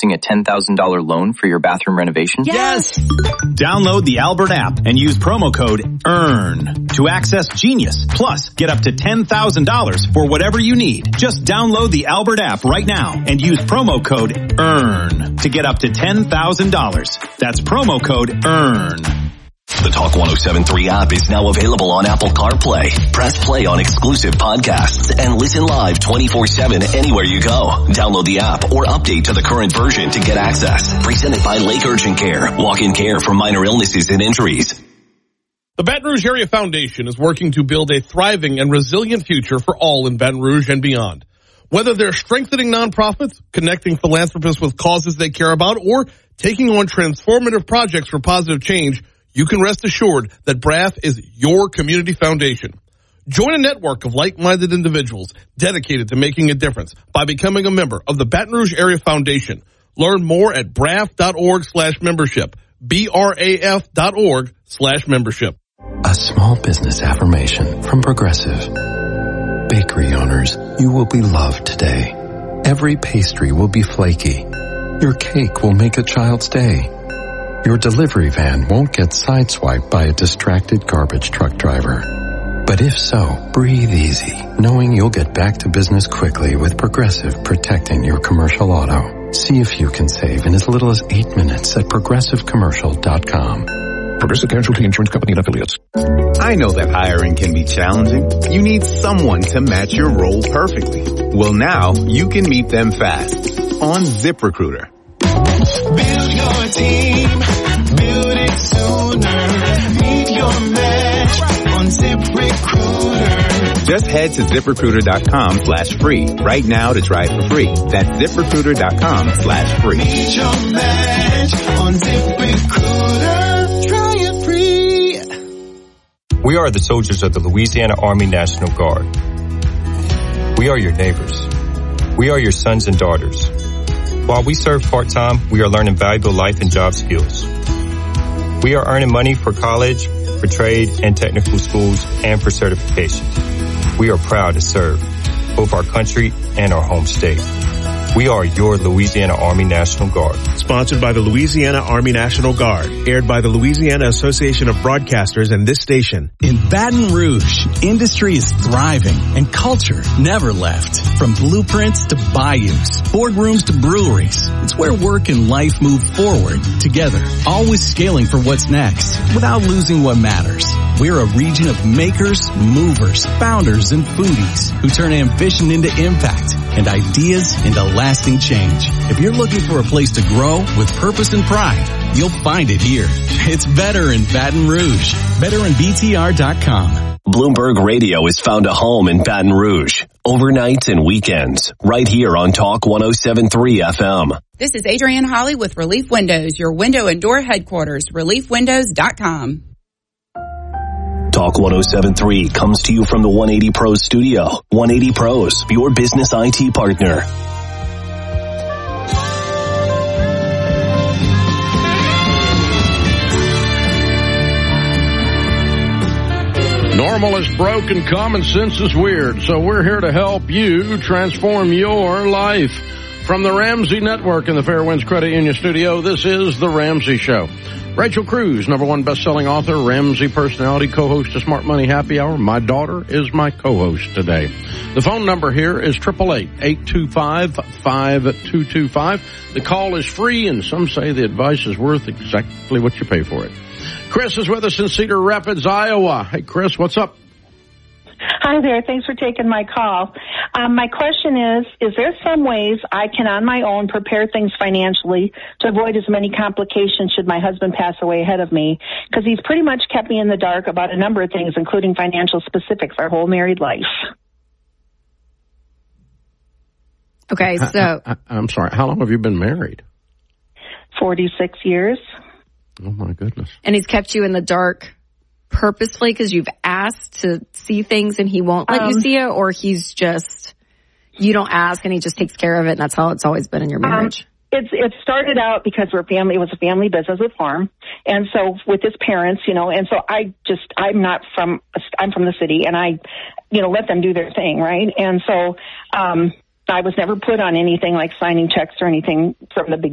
accepting a $10,000 loan for your bathroom renovation? Yes! Download the Albert app and use promo code EARN to access Genius. Plus, get up to $10,000 for whatever you need. Just download the Albert app right now and use promo code EARN to get up to $10,000. That's promo code EARN. The Talk 107.3 app is now available on Apple CarPlay. Press play on exclusive podcasts and listen live 24/7 anywhere you go. Download the app or update to the current version to get access. Presented by Lake Urgent Care. Walk-in care for minor illnesses and injuries. The Baton Rouge Area Foundation is working to build a thriving and resilient future for all in Baton Rouge and beyond. Whether they're strengthening nonprofits, connecting philanthropists with causes they care about, or taking on transformative projects for positive change, you can rest assured that BRAF is your community foundation. Join a network of like-minded individuals dedicated to making a difference by becoming a member of the Baton Rouge Area Foundation. Learn more at braf.org/membership. BRAF.org/membership. A small business affirmation from Progressive. Bakery owners, you will be loved today. Every pastry will be flaky. Your cake will make a child's day. Your delivery van won't get sideswiped by a distracted garbage truck driver. But if so, breathe easy, knowing you'll get back to business quickly with Progressive protecting your commercial auto. See if you can save in as little as 8 minutes at progressivecommercial.com. Progressive Casualty Insurance Company and Affiliates. I know that hiring can be challenging. You need someone to match your role perfectly. Well, now you can meet them fast on ZipRecruiter. Build your team, build it sooner. Meet your match on ZipRecruiter. Just head to ZipRecruiter.com/free right now to try it for free. That's ZipRecruiter.com/free. Meet your match on ZipRecruiter. Try it free. We are the soldiers of the Louisiana Army National Guard. We are your neighbors. We are your sons and daughters. While we serve part-time, we are learning valuable life and job skills. We are earning money for college, for trade and technical schools, and for certifications. We are proud to serve both our country and our home state. We are your Louisiana Army National Guard. Sponsored by the Louisiana Army National Guard. Aired by the Louisiana Association of Broadcasters and this station. In Baton Rouge, industry is thriving and culture never left. From blueprints to bayous, boardrooms to breweries. It's where work and life move forward together. Always scaling for what's next without losing what matters. We're a region of makers, movers, founders, and foodies who turn ambition into impact and ideas into lasting change. If you're looking for a place to grow with purpose and pride, you'll find it here. It's better in Baton Rouge. BetterInBTR.com. Bloomberg Radio has found a home in Baton Rouge. Overnights and weekends. Right here on Talk 107.3 FM. This is Adrienne Holly with Relief Windows, your window and door headquarters. ReliefWindows.com. Talk 107.3 comes to you from the 180 Pros studio. 180 Pros, your business IT partner. Normal is broken, common sense is weird. So we're here to help you transform your life. From the Ramsey Network in the Fairwinds Credit Union studio, this is The Ramsey Show. Rachel Cruz, #1 best-selling author, Ramsey personality, co-host of Smart Money Happy Hour. My daughter is my co-host today. The phone number here is 888-825-5225. The call is free, and some say the advice is worth exactly what you pay for it. Chris is with us in Cedar Rapids, Iowa. Hey, Chris, what's up? Hi there. Thanks for taking my call. My question is there some ways I can on my own prepare things financially to avoid as many complications should my husband pass away ahead of me? Because he's pretty much kept me in the dark about a number of things, including financial specifics, our whole married life. Okay, so... I'm sorry. How long have you been married? 46 years. Oh, my goodness. And he's kept you in the dark purposefully because you've asked to see things and he won't let you see it, or he's just, you don't ask and he just takes care of it, and that's how it's always been in your marriage? It started out because we're family. It was a family business with farm. And so with his parents, and so I'm from the city, and I, let them do their thing, right? And so, I was never put on anything like signing checks or anything from the beginning.